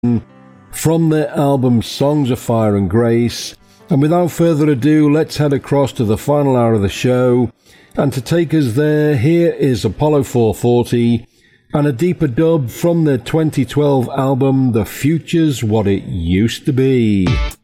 from their album Songs of Fire and Grace. And without further ado, let's head across to the final hour of the show. And to take us there, here is Apollo 440 and a deeper dub from their 2012 album The Future's What It Used to Be.